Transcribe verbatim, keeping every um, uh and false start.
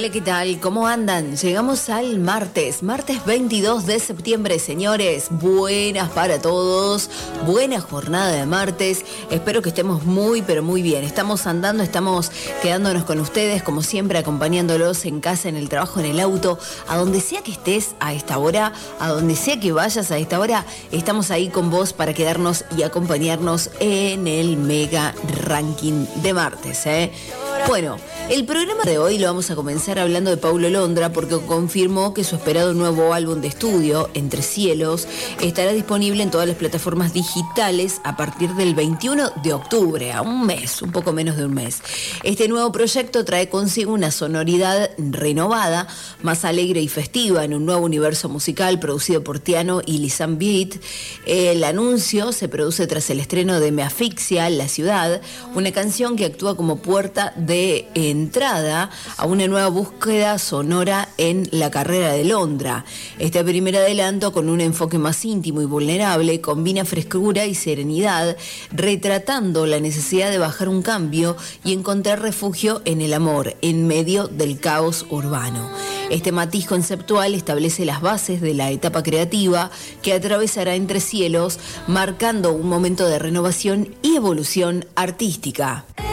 Hola, ¿qué tal? ¿Cómo andan? Llegamos al martes, martes veintidós de septiembre, señores. Buenas para todos, buena jornada de martes. Espero que estemos muy, pero muy bien. Estamos andando, estamos quedándonos con ustedes, como siempre, acompañándolos en casa, en el trabajo, en el auto, a donde sea que estés a esta hora, a donde sea que vayas a esta hora, estamos ahí con vos para quedarnos y acompañarnos en el mega ranking de martes, ¿eh? Bueno, el programa de hoy lo vamos a comenzar hablando de Paulo Londra porque confirmó que su esperado nuevo álbum de estudio, Entre Cielos, estará disponible en todas las plataformas digitales a partir del veintiuno de octubre, a un mes, un poco menos de un mes. Este nuevo proyecto trae consigo una sonoridad renovada, más alegre y festiva en un nuevo universo musical producido por Tiano y Lisan Beat. El anuncio se produce tras el estreno de Me Asfixia, La Ciudad, una canción que actúa como puerta de de entrada a una nueva búsqueda sonora en la carrera de Londra. Este primer adelanto, con un enfoque más íntimo y vulnerable, combina frescura y serenidad, retratando la necesidad de bajar un cambio y encontrar refugio en el amor, en medio del caos urbano. Este matiz conceptual establece las bases de la etapa creativa que atravesará Entre Cielos, marcando un momento de renovación y evolución artística.